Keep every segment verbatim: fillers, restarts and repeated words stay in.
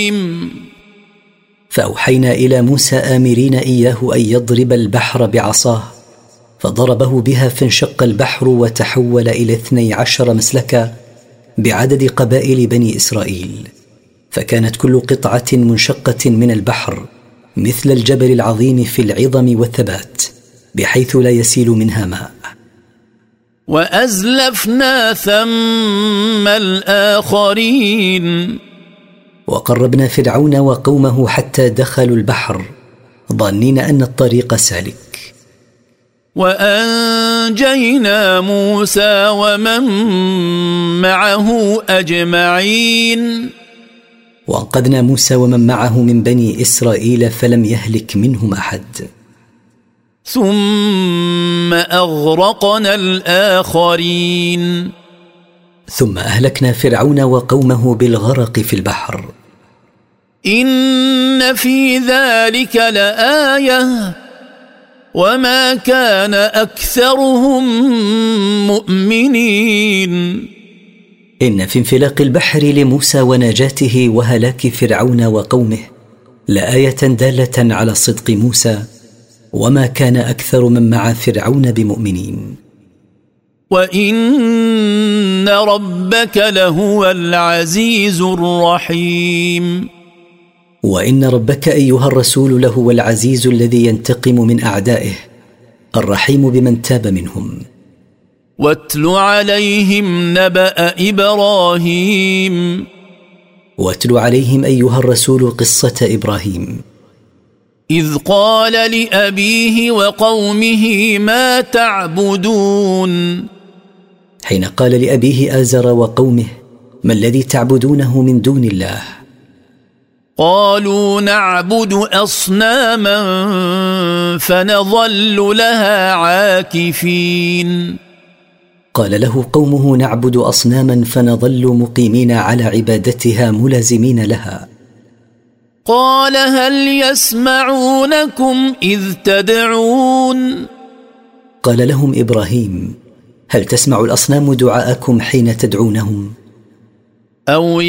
فأوحينا إلى موسى آمرين إياه أن يضرب البحر بعصاه، فضربه بها فانشق البحر وتحول إلى اثني عشر مسلكا بعدد قبائل بني إسرائيل، فكانت كل قطعة منشقة من البحر مثل الجبل العظيم في العظم والثبات، بحيث لا يسيل منها ماء. وأزلفنا ثم الآخرين، وقربنا فرعون وقومه حتى دخلوا البحر ظانين أن الطريق سالك. وأنجينا موسى ومن معه أجمعين، وأنقذنا موسى ومن معه من بني إسرائيل فلم يهلك منهم أحد. ثم أغرقنا الآخرين، ثم أهلكنا فرعون وقومه بالغرق في البحر. إن في ذلك لآية وما كان أكثرهم مؤمنين. إن في انفلاق البحر لموسى ونجاته وهلاك فرعون وقومه لآية دالة على صدق موسى، وما كان أكثر من مع فرعون بمؤمنين. وإن ربك لهو العزيز الرحيم. وإن ربك أيها الرسول لهو العزيز الذي ينتقم من أعدائه، الرحيم بمن تاب منهم. واتل عليهم نبأ إبراهيم. واتل عليهم أيها الرسول قصة إبراهيم، إذ قال لأبيه وقومه ما تعبدون. حين قال لأبيه آزر وقومه ما الذي تعبدونه من دون الله؟ قالوا نعبد أصناما فنظل لها عاكفين. قال له قومه نعبد أصناما فنظل مقيمين على عبادتها ملازمين لها. قال هل يسمعونكم إذ تدعون؟ قال لهم إبراهيم هل تسمع الأصنام دعاءكم حين تدعونهم؟ أو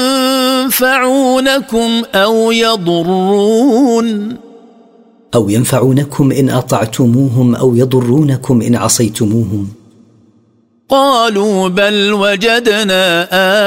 ينفعونكم أو يضرون؟ أو ينفعونكم إن أطعتموهم أو يضرونكم إن عصيتموهم. قالوا بل وجدنا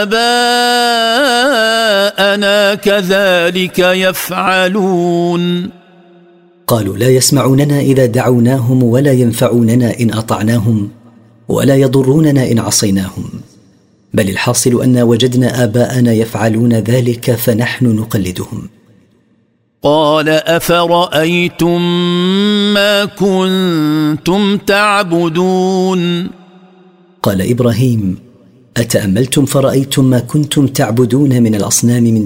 آباءنا كذلك يفعلون. قالوا لا يسمعوننا إذا دعوناهم ولا ينفعوننا إن أطعناهم ولا يضروننا إن عصيناهم، بل الحاصل أن وجدنا آباءنا يفعلون ذلك فنحن نقلدهم. قال أفرأيتم ما كنتم تعبدون؟ قال إبراهيم أتأملتم فرأيتم ما كنتم تعبدون من الأصنام من